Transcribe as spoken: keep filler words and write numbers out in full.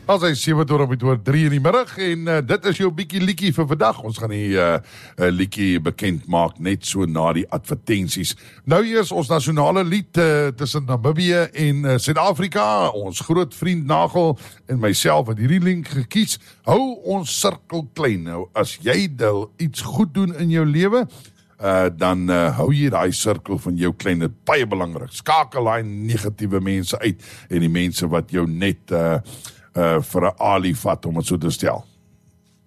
As hy sewe dorp het oor drie in die middag en uh, dit is jou bietjie liedjie vir vandag. Ons gaan die uh, uh, liedjie bekend maak net so na die advertensies. Nou eers ons nasionale lied uh, tussen Namibië en uh, Suid-Afrika. Ons groot vriend Nagel en myself het hierdie link gekies. Hou ons sirkel klein. Nou as jy wil iets goed doen in jou lewe, Uh, dan uh, hou jy die sirkel van jou klein, dit baie belangrik. Skakel die negatiewe mense uit en die mense wat jou net uh, uh, vir 'n alie vat, om het so te stel.